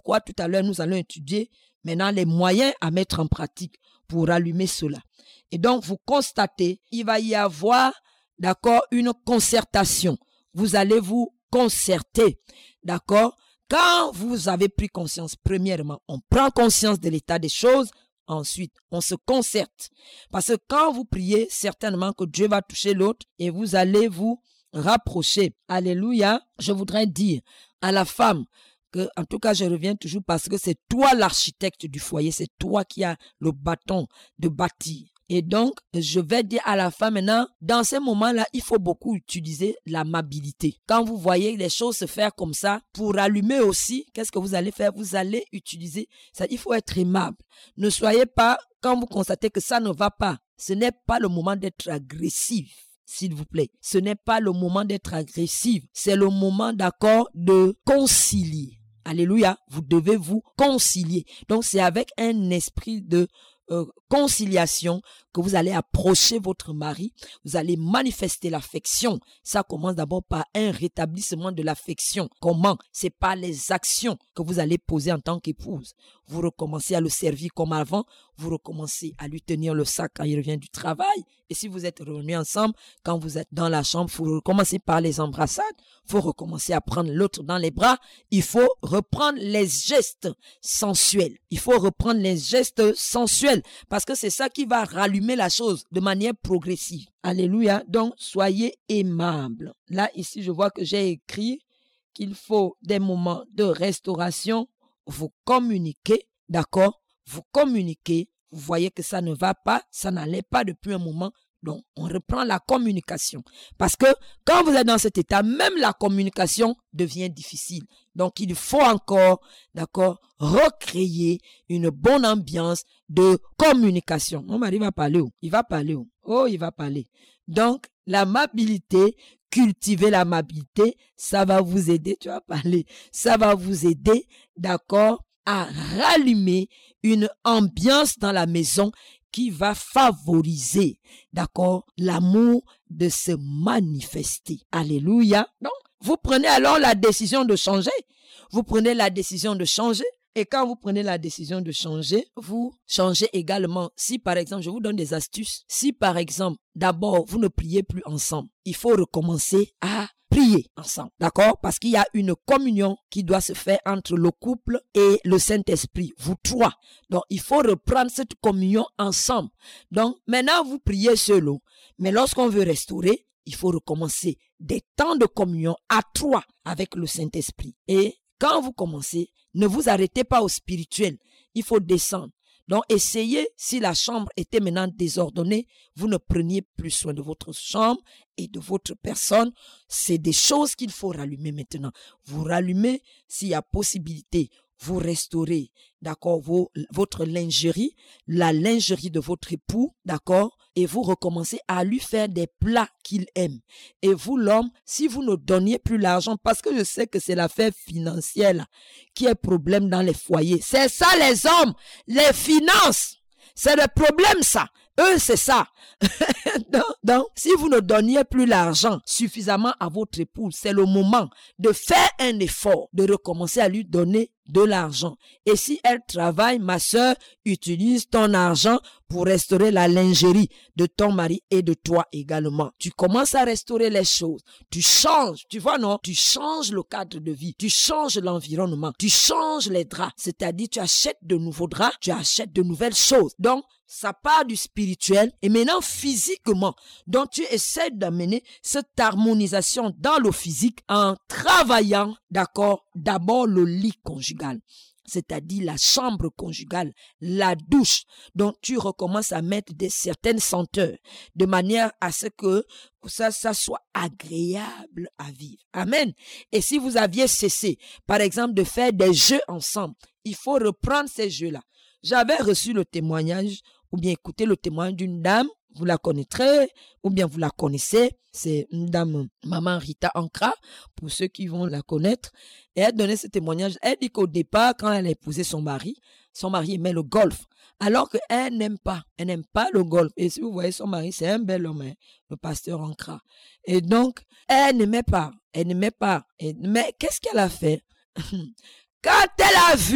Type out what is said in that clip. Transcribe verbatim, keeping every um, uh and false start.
pourquoi tout à l'heure nous allons étudier maintenant les moyens à mettre en pratique pour allumer cela. Et donc, vous constatez, il va y avoir, d'accord, une concertation. Vous allez vous concerter, d'accord? Quand vous avez pris conscience, premièrement, on prend conscience de l'état des choses, ensuite, on se concerte. Parce que quand vous priez, certainement que Dieu va toucher l'autre et vous allez vous rapprocher. Alléluia. Je voudrais dire à la femme que, en tout cas, je reviens toujours parce que c'est toi l'architecte du foyer, c'est toi qui as le bâton de bâtir. Et donc, je vais dire à la femme maintenant, dans ces moments-là, il faut beaucoup utiliser l'amabilité. Quand vous voyez les choses se faire comme ça, pour allumer aussi, qu'est-ce que vous allez faire? Vous allez utiliser, ça, il faut être aimable. Ne soyez pas, quand vous constatez que ça ne va pas, ce n'est pas le moment d'être agressif. S'il vous plaît, ce n'est pas le moment d'être agressif, c'est le moment, d'accord, de concilier. Alléluia, vous devez vous concilier. Donc, c'est avec un esprit de euh, conciliation que vous allez approcher votre mari, vous allez manifester l'affection. Ça commence d'abord par un rétablissement de l'affection. Comment? C'est par les actions que vous allez poser en tant qu'épouse. Vous recommencez à le servir comme avant, vous recommencez à lui tenir le sac quand il revient du travail. Et si vous êtes réunis ensemble, quand vous êtes dans la chambre, vous recommencez par les embrassades, il faut recommencer à prendre l'autre dans les bras, il faut reprendre les gestes sensuels. Il faut reprendre les gestes sensuels parce que c'est ça qui va rallumer la chose de manière progressive. Alléluia. Donc, soyez aimables. Là, ici, je vois que j'ai écrit qu'il faut des moments de restauration. Vous communiquez, d'accord? Vous communiquez. Vous voyez que ça ne va pas, ça n'allait pas depuis un moment. Donc, on reprend la communication. Parce que quand vous êtes dans cet état, même la communication devient difficile. Donc, il faut encore, d'accord, recréer une bonne ambiance de communication. Mon mari va parler où? Il va parler où? Oh, il va parler. Donc, l'amabilité, cultiver l'amabilité, ça va vous aider, tu vas parler, ça va vous aider, d'accord, à rallumer une ambiance dans la maison qui va favoriser, d'accord, l'amour de se manifester. Alléluia. Donc, vous prenez alors la décision de changer. Vous prenez la décision de changer. Et quand vous prenez la décision de changer, vous changez également. Si par exemple, je vous donne des astuces. Si par exemple, d'abord, vous ne priez plus ensemble, il faut recommencer à prier ensemble, d'accord? Parce qu'il y a une communion qui doit se faire entre le couple et le Saint-Esprit, vous trois. Donc, il faut reprendre cette communion ensemble. Donc, maintenant, vous priez seul, mais lorsqu'on veut restaurer, il faut recommencer des temps de communion à trois avec le Saint-Esprit. Et quand vous commencez, ne vous arrêtez pas au spirituel, il faut descendre. Donc, essayez, si la chambre était maintenant désordonnée, vous ne preniez plus soin de votre chambre et de votre personne. C'est des choses qu'il faut rallumer maintenant. Vous rallumez s'il y a possibilité. Vous restaurez, d'accord, vos, votre lingerie, la lingerie de votre époux, d'accord, et vous recommencez à lui faire des plats qu'il aime. Et vous, l'homme, si vous ne donniez plus l'argent, parce que je sais que c'est l'affaire financière là, qui est problème dans les foyers. C'est ça les hommes, les finances. C'est le problème ça. Eux, c'est ça. donc, donc, si vous ne donniez plus l'argent suffisamment à votre épouse, c'est le moment de faire un effort, de recommencer à lui donner de l'argent. Et si elle travaille, ma sœur, utilise ton argent pour restaurer la lingerie de ton mari et de toi également. Tu commences à restaurer les choses. Tu changes, tu vois non? Tu changes le cadre de vie. Tu changes l'environnement. Tu changes les draps. C'est-à-dire, tu achètes de nouveaux draps, tu achètes de nouvelles choses. Donc, ça part du spirituel et maintenant physiquement. Donc tu essaies d'amener cette harmonisation dans le physique en travaillant, d'accord, d'abord le lit conjugal. C'est-à-dire la chambre conjugale, la douche. Donc, tu recommences à mettre des certaines senteurs de manière à ce que ça, ça soit agréable à vivre. Amen. Et si vous aviez cessé, par exemple, de faire des jeux ensemble, il faut reprendre ces jeux-là. J'avais reçu le témoignage ou bien écouté le témoignage d'une dame, vous la connaîtrez, ou bien vous la connaissez, c'est une dame, maman Rita Ankra, pour ceux qui vont la connaître, et elle donnait ce témoignage. Elle dit qu'au départ, quand elle a épousé son mari, son mari aimait le golf, alors qu'elle n'aime pas, elle n'aime pas le golf. Et si vous voyez son mari, c'est un bel homme, hein, le pasteur Ankra. Et donc, elle n'aimait pas, elle n'aimait pas. Et, mais qu'est-ce qu'elle a fait? Quand elle a vu